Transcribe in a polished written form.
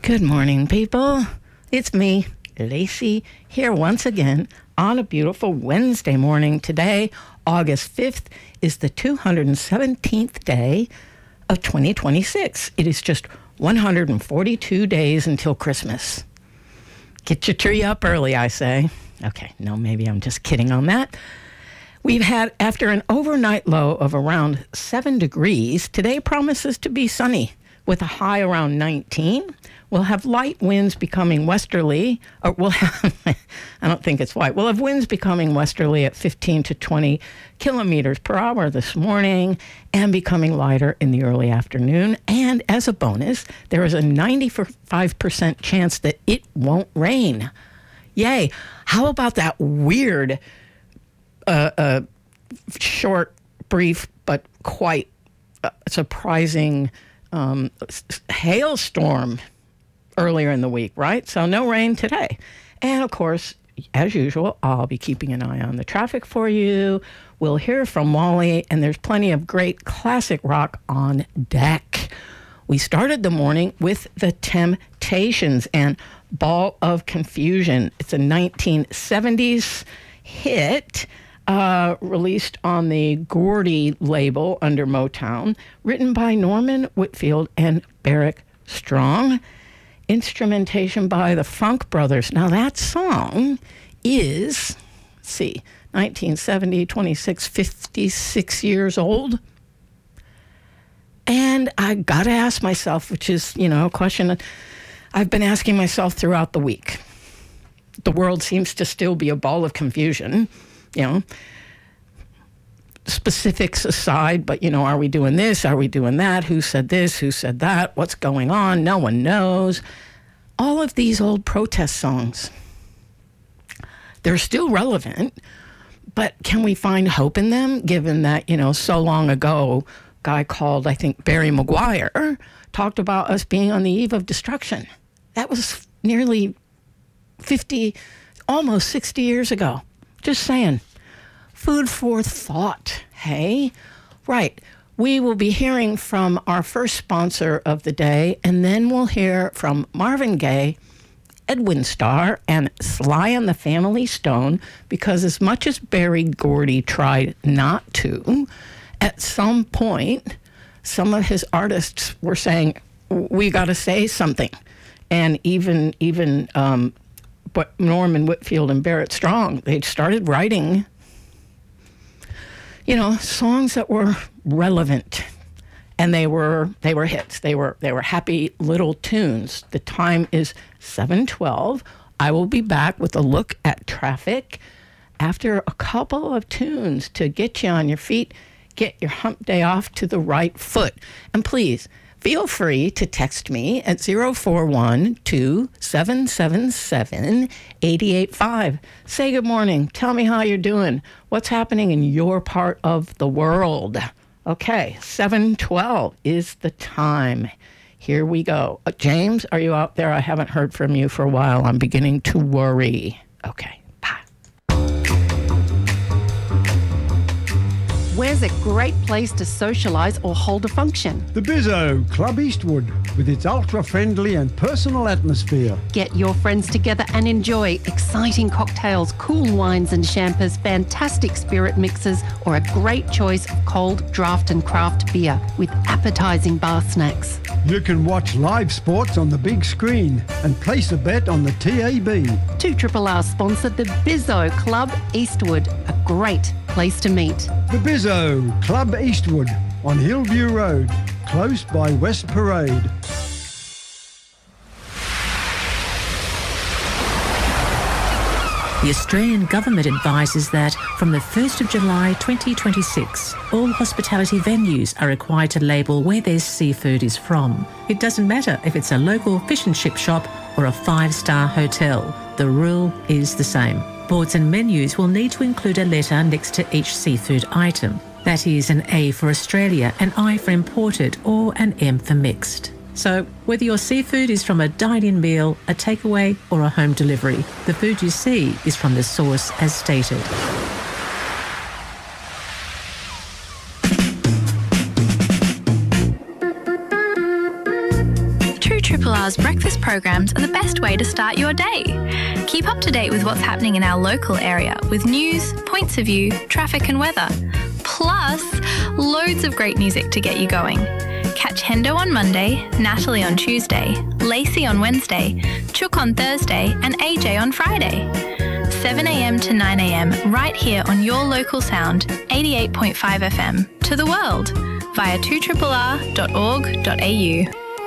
Good morning, people. It's me, Lacey, here once again on a beautiful Wednesday morning. Today, August 5th, is the 217th day of 2026. It is just 142 days until Christmas. Get your tree up early, I say. Okay, no, maybe I'm just kidding on that. We've had, after an overnight low of around 7 degrees, today promises to be sunny with a high around 19. We'll have light winds becoming westerly, or we'll have, I don't think it's white, we'll have winds becoming westerly at 15 to 20 kilometers per hour this morning and becoming lighter in the early afternoon. And as a bonus, there is a 95% chance that it won't rain. Yay. How about that weird, short, brief, but quite surprising hailstorm earlier in the week, right? So no rain today. And of course, as usual, I'll be keeping an eye on the traffic for you. We'll hear from Wally, and there's plenty of great classic rock on deck. We started the morning with The Temptations and Ball of Confusion. It's a 1970s hit, released on the Gordy label under Motown, written by Norman Whitfield and Barrett Strong. Instrumentation by the Funk Brothers. Now that song is, let's see, 1970, 26, 56 years old. And I got to ask myself, which is, a question I've been asking myself throughout the week. The world seems to still be a ball of confusion, specifics aside, but, are we doing this? Are we doing that? Who said this? Who said that? What's going on? No one knows. All of these old protest songs, they're still relevant, but can we find hope in them, given that, so long ago, a guy called, I think, Barry Maguire, talked about us being on the eve of destruction. That was nearly 50, almost 60 years ago. Just saying. Food for thought, hey? Right. We will be hearing from our first sponsor of the day, and then we'll hear from Marvin Gaye, Edwin Starr, and Sly and the Family Stone, because as much as Berry Gordy tried not to, at some point, some of his artists were saying, we got to say something. And even but Norman Whitfield and Barrett Strong, they started writing songs that were relevant, and they were hits. They were happy little tunes. The time is 7:12. I will be back with a look at traffic after a couple of tunes to get you on your feet, get your hump day off to the right foot. And please, feel free to text me at 041-2777-885. Say good morning. Tell me how you're doing. What's happening in your part of the world? Okay, 7:12 is the time. Here we go. James, are you out there? I haven't heard from you for a while. I'm beginning to worry. Okay. Where's a great place to socialise or hold a function? The Bizzo, Club Eastwood, with its ultra-friendly and personal atmosphere. Get your friends together and enjoy exciting cocktails, cool wines and champers, fantastic spirit mixes, or a great choice of cold draft and craft beer with appetising bar snacks. You can watch live sports on the big screen and place a bet on the TAB. 2RRR sponsor the Bizzo Club Eastwood, a great place to meet. The Bizzo, Club Eastwood, on Hillview Road, close by West Parade. The Australian Government advises that from the 1st of July 2026, all hospitality venues are required to label where their seafood is from. It doesn't matter if it's a local fish and chip shop or a 5-star hotel. The rule is the same. Boards and menus will need to include a letter next to each seafood item. That is an A for Australia, an I for imported, or an M for mixed. So whether your seafood is from a dine-in meal, a takeaway, or a home delivery, the food you see is from the source as stated. 2 2RR's breakfast programs are the best way to start your day. Keep up to date with what's happening in our local area with news, points of view, traffic and weather. Plus, loads of great music to get you going. Catch Hendo on Monday, Natalie on Tuesday, Lacey on Wednesday, Chook on Thursday and AJ on Friday. 7am to 9am right here on your local sound, 88.5 FM, to the world via 2RRR.org.au.